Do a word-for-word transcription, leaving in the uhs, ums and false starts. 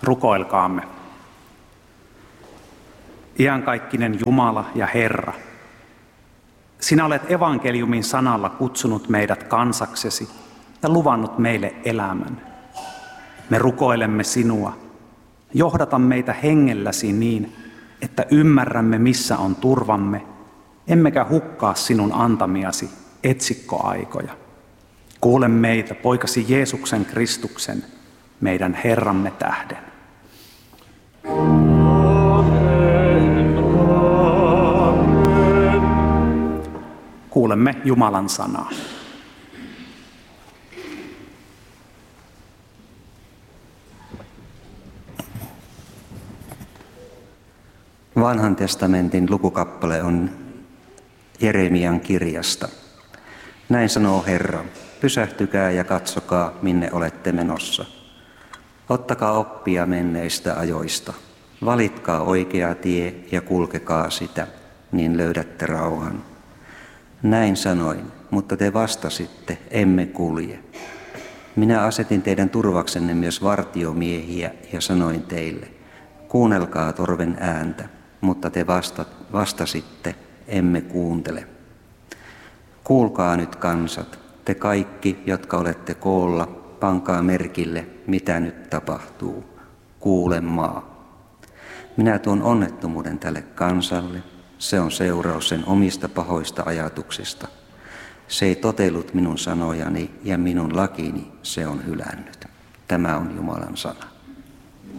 Rukoilkaamme. Iankaikkinen Jumala ja Herra, sinä olet evankeliumin sanalla kutsunut meidät kansaksesi ja luvannut meille elämän. Me rukoilemme sinua, johdata meitä hengelläsi niin, että ymmärrämme missä on turvamme, emmekä hukkaa sinun antamiasi etsikkoaikoja. Kuule meitä, poikasi Jeesuksen Kristuksen, meidän Herramme tähden. Amen, amen. Kuulemme Jumalan sanaa. Vanhan testamentin lukukappale on Jeremian kirjasta. Näin sanoo Herra, pysähtykää ja katsokaa, minne olette menossa. Ottakaa oppia menneistä ajoista. Valitkaa oikea tie ja kulkekaa sitä, niin löydätte rauhan. Näin sanoin, mutta te vastasitte, emme kulje. Minä asetin teidän turvaksenne myös vartiomiehiä ja sanoin teille, kuunnelkaa torven ääntä, mutta te vasta, vastasitte, emme kuuntele. Kuulkaa nyt kansat, te kaikki, jotka olette koolla, pankaa merkille, mitä nyt tapahtuu. Kuule maa. Minä tuon onnettomuuden tälle kansalle. Se on seuraus sen omista pahoista ajatuksista. Se ei totellut minun sanojani ja minun lakini se on hylännyt. Tämä on Jumalan sana.